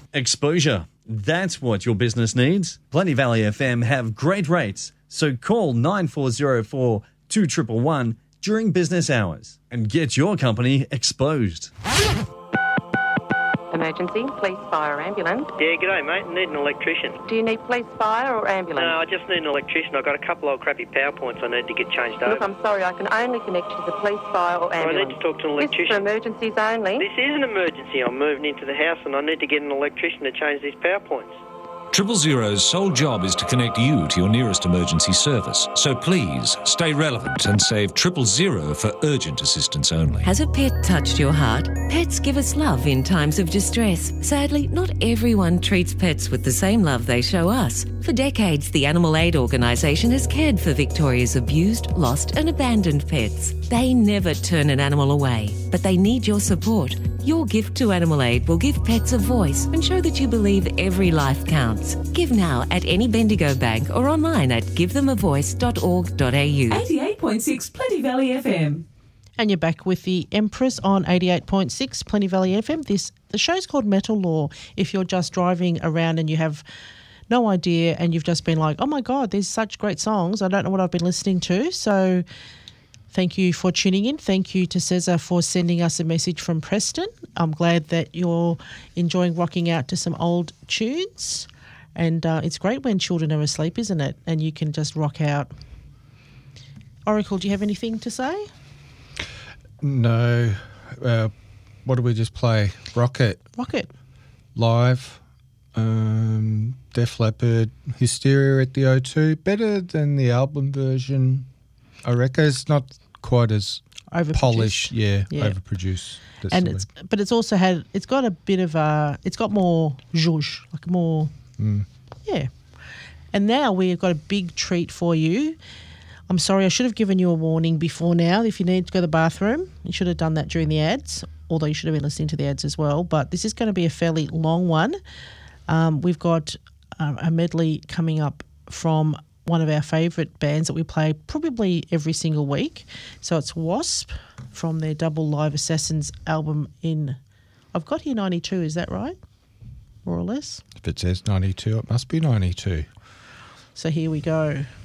Exposure. That's what your business needs. Plenty Valley FM have great rates, so call 9404 2111 during business hours and get your company exposed. Emergency, police, fire, ambulance. Yeah, g'day, mate. I need an electrician. Do you need police, fire or ambulance? No, I just need an electrician. I've got a couple old crappy power points I need to get changed Look, over. I'm sorry, I can only connect you to the police, fire or I ambulance. need to talk to an This is for electrician. emergencies only. This is an emergency. I'm moving into the house and I need to get an electrician to change these power points. 000's sole job is to connect you to your nearest emergency service. So please stay relevant and save 000 for urgent assistance only. Has a pet touched your heart? Pets give us love in times of distress. Sadly, not everyone treats pets with the same love they show us. For decades, the Animal Aid organisation has cared for Victoria's abused, lost and abandoned pets. They never turn an animal away, but they need your support. Your gift to Animal Aid will give pets a voice and show that you believe every life counts. Give now at any Bendigo bank or online at givethemavoice.org.au. 88.6 Plenty Valley FM. And you're back with the Empress on 88.6 Plenty Valley FM. The show's called Metal Law. If you're just driving around and you have no idea and you've just been like, oh my God, there's such great songs, I don't know what I've been listening to. So thank you for tuning in. Thank you to Cesar for sending us a message from Preston. I'm glad that you're enjoying rocking out to some old tunes. And it's great when children are asleep, isn't it? And you can just rock out. Oracle, do you have anything to say? No. What did we just play? Rocket. Rocket. Live. Def Leppard. Hysteria at the O2. Better than the album version. I reckon it's not quite as polished. Yeah, overproduced. But it's also it's got a bit of it's got more zhuzh, like more, yeah. And now we've got a big treat for you. I'm sorry, I should have given you a warning before now. If you need to go to the bathroom, you should have done that during the ads, although you should have been listening to the ads as well. But this is going to be a fairly long one. We've got a medley coming up from one of our favourite bands that we play probably every single week. So it's Wasp from their Double Live Assassins album I've got here 92, is that right? More or less? If it says 92, it must be 92. So here we go.